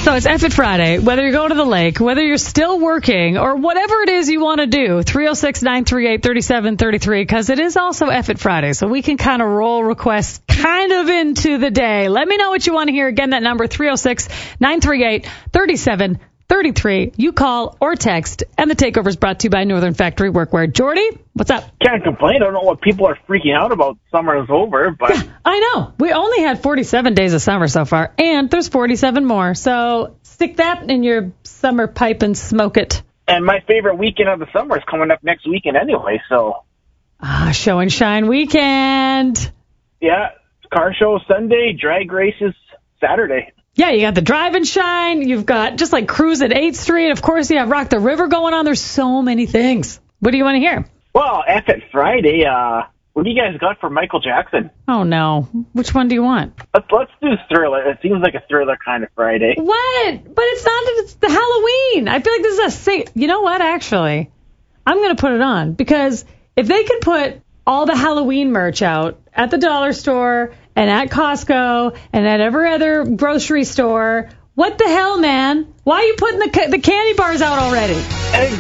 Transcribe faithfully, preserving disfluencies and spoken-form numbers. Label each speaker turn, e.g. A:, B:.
A: So it's F It Friday. Whether you're going to the lake, whether you're still working, or whatever it is you want to do, three oh six, nine three eight, three seven three three, because it is also F It Friday, so we can kind of roll requests kind of into the day. Let me know what you want to hear. Again, that number, three oh six, nine three eight, three seven three three. You call or text, and the takeover is brought to you by Northern Factory Workwear. Jordy, what's up?
B: Can't complain. I don't know what people are freaking out about. Summer is over, but...
A: Yeah, I know. We only had forty-seven days of summer so far, and there's forty-seven more. So stick that in your summer pipe and smoke it.
B: And my favorite weekend of the summer is coming up next weekend anyway, so...
A: Ah, show and shine weekend.
B: Yeah, car show Sunday, drag races Saturday.
A: Yeah, you got the Drive and Shine. You've got just like Cruise at eighth Street. Of course, you have Rock the River going on. There's so many things. What do you want to hear?
B: Well, F It Friday, uh, what do you guys got for Michael Jackson?
A: Oh, no. Which one do you want?
B: Let's, let's do Thriller. It seems like a Thriller kind of Friday.
A: What? But it's not, it's the Halloween. I feel like this is a sing. You know what, actually? I'm going to put it on because if they could put all the Halloween merch out at the dollar store and at Costco and at every other grocery store, what the hell, man? Why are you putting the, the candy bars out already?